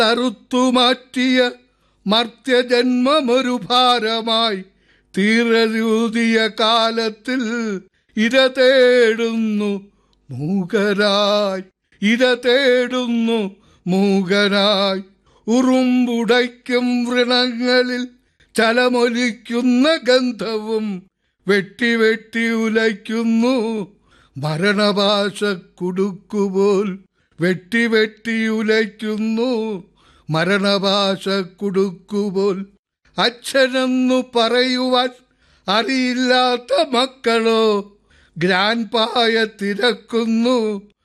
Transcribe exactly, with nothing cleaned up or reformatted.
അറുത്തുമാറ്റിയ മർത്യജന്മമൊരു ഭാരമായി തീരയൂതിയ കാലത്തിൽ ഇര തേടുന്നു മൂകരായി, ഇര തേടുന്നു മൂകരായി. ഉറുമ്പുടയ്ക്കും വൃണങ്ങളിൽ ചലമൊലിക്കുന്ന ഗന്ധവും വെട്ടി വെട്ടി ഉലയ്ക്കുന്നു മരണഭാഷ കുടുക്കുപോൽ, വെട്ടി വെട്ടി ഉലയ്ക്കുന്നു മരണഭാഷ കുടുക്കുപോൽ. അച്ഛനെന്നു പറയുവാൻ അറിയില്ലാത്ത മക്കളോ ഗ്രാൻഡ് പായ തിരക്കുന്നു